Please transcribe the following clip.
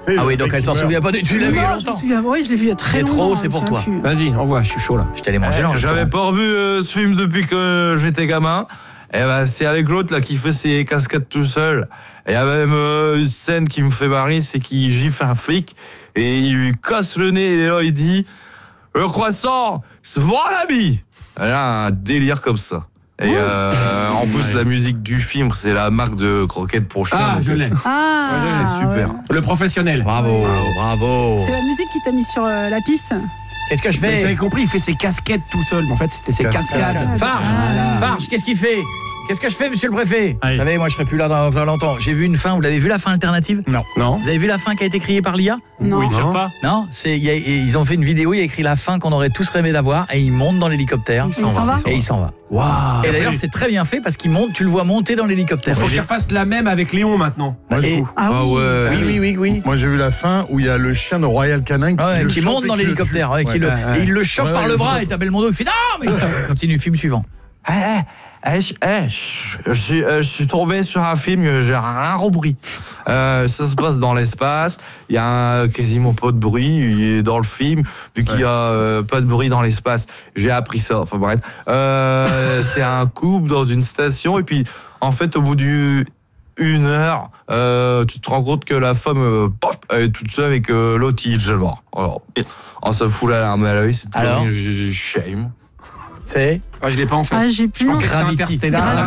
passé. Ah oui, donc elle s'en souvient pas du tout. Tu l'as vu il y a Non, je me longtemps. souviens, oui, je l'ai vu il y a très longtemps. trop, c'est je me pour souviens toi. plus. Vas-y, envoie, je suis chaud là. Je t'allais manger là. J'avais pas revu ce film depuis que j'étais gamin. Et ben c'est Alec Loth là qui fait ses cascades tout seul. Et il y a même une scène qui me fait marrer, c'est qu'il gifle un flic et il lui casse le nez et là il dit le croissant, c'est mon ami. Elle a un délire comme ça. Et en plus la musique du film, c'est la marque de croquettes pour chien. Ah, donc, je l'ai. Ah, c'est super. ouais. Le professionnel. Bravo, bravo. C'est la musique qui t'a mis sur la piste. Qu'est-ce que je Mais j'avais fais? compris, il fait ses casquettes tout seul. Mais en fait, c'était ses cascades. Farge, Farge, qu'est-ce qu'il fait? Qu'est-ce que je fais, monsieur le préfet? Allez. Vous savez, moi je serai plus là dans longtemps. J'ai vu une fin, vous l'avez vu la fin alternative? Non. Vous avez vu la fin qui a été créée par l'IA? Non. Oui, il tire pas. Non, ils ont fait une vidéo, il y a écrit la fin qu'on aurait tous rêvé d'avoir et il monte dans l'hélicoptère. Il s'en va. Et il s'en va. Waouh. Et d'ailleurs, c'est très bien fait parce qu'il monte, tu le vois monter dans l'hélicoptère. Il faut qu'il refasse la même avec Léon maintenant. Moi, Et- Ah Ah oui. ouais. Oui. Moi, j'ai vu la fin où il y a le chien de Royal Canin Qui monte dans l'hélicoptère, et il le chope Ouais, par ouais, le le bras chope. et t'as Belmondo qui fait non, mais continue, film suivant. Je suis tombé sur un film, j'ai rien compris. Ça se passe dans l'espace, il y a quasiment pas de bruit il est dans le film, vu qu'il y a pas de bruit dans l'espace. J'ai appris ça, enfin bref. C'est un couple dans une station, et puis en fait, au bout d'une heure, tu te rends compte que la femme, elle est toute seule avec l'autre, il est mort. Alors, ça fout la larme à l'œil, c'est Alors j'ai shame. C'est Ah, je l'ai pas en fait. Ah, j'ai Je plus. pensais que c'était Gravity. Interstellar.